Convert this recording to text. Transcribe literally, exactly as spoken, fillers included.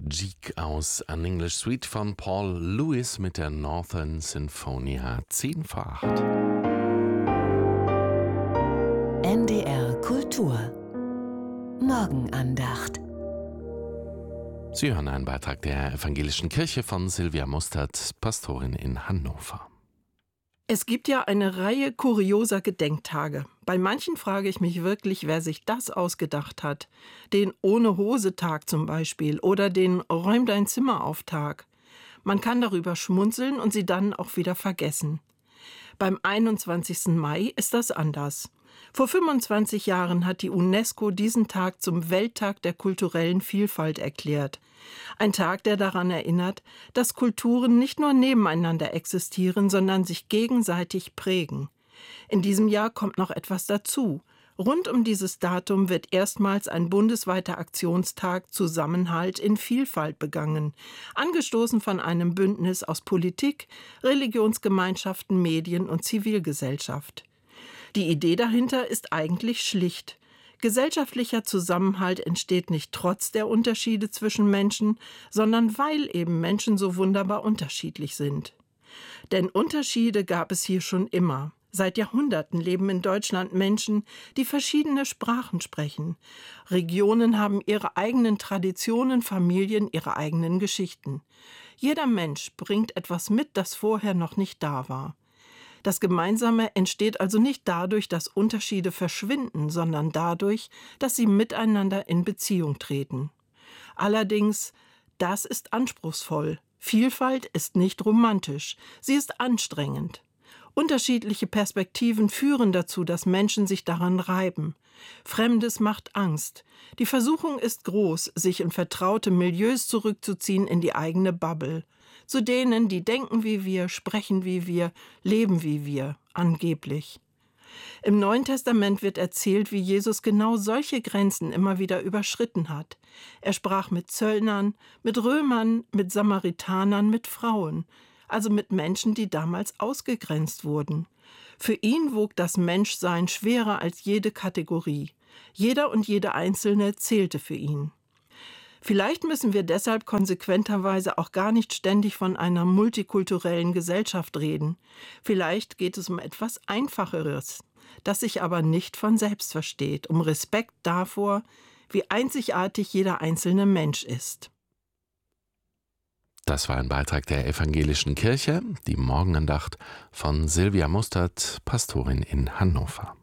Jeek aus An English Suite von Paul Lewis mit der Northern Sinfonia zehn vor acht. N D R Kultur Morgenandacht. Sie hören einen Beitrag der Evangelischen Kirche von Silvia Mustert, Pastorin in Hannover. Es gibt ja eine Reihe kurioser Gedenktage. Bei manchen frage ich mich wirklich, wer sich das ausgedacht hat. Den Ohne-Hose-Tag zum Beispiel oder den Räum-dein-Zimmer-auf-Tag. Man kann darüber schmunzeln und sie dann auch wieder vergessen. Beim einundzwanzigsten Mai ist das anders. Vor fünfundzwanzig Jahren hat die UNESCO diesen Tag zum Welttag der kulturellen Vielfalt erklärt. Ein Tag, der daran erinnert, dass Kulturen nicht nur nebeneinander existieren, sondern sich gegenseitig prägen. In diesem Jahr kommt noch etwas dazu. Rund um dieses Datum wird erstmals ein bundesweiter Aktionstag Zusammenhalt in Vielfalt begangen, angestoßen von einem Bündnis aus Politik, Religionsgemeinschaften, Medien und Zivilgesellschaft. Die Idee dahinter ist eigentlich schlicht. Gesellschaftlicher Zusammenhalt entsteht nicht trotz der Unterschiede zwischen Menschen, sondern weil eben Menschen so wunderbar unterschiedlich sind. Denn Unterschiede gab es hier schon immer. Seit Jahrhunderten leben in Deutschland Menschen, die verschiedene Sprachen sprechen. Regionen haben ihre eigenen Traditionen, Familien ihre eigenen Geschichten. Jeder Mensch bringt etwas mit, das vorher noch nicht da war. Das Gemeinsame entsteht also nicht dadurch, dass Unterschiede verschwinden, sondern dadurch, dass sie miteinander in Beziehung treten. Allerdings, das ist anspruchsvoll. Vielfalt ist nicht romantisch, sie ist anstrengend. Unterschiedliche Perspektiven führen dazu, dass Menschen sich daran reiben. Fremdes macht Angst. Die Versuchung ist groß, sich in vertraute Milieus zurückzuziehen in die eigene Bubble. Zu denen, die denken wie wir, sprechen wie wir, leben wie wir, angeblich. Im Neuen Testament wird erzählt, wie Jesus genau solche Grenzen immer wieder überschritten hat. Er sprach mit Zöllnern, mit Römern, mit Samaritanern, mit Frauen, also mit Menschen, die damals ausgegrenzt wurden. Für ihn wog das Menschsein schwerer als jede Kategorie. Jeder und jede Einzelne zählte für ihn. Vielleicht müssen wir deshalb konsequenterweise auch gar nicht ständig von einer multikulturellen Gesellschaft reden. Vielleicht geht es um etwas Einfacheres, das sich aber nicht von selbst versteht, um Respekt davor, wie einzigartig jeder einzelne Mensch ist. Das war ein Beitrag der Evangelischen Kirche, die Morgenandacht von Silvia Mustert, Pastorin in Hannover.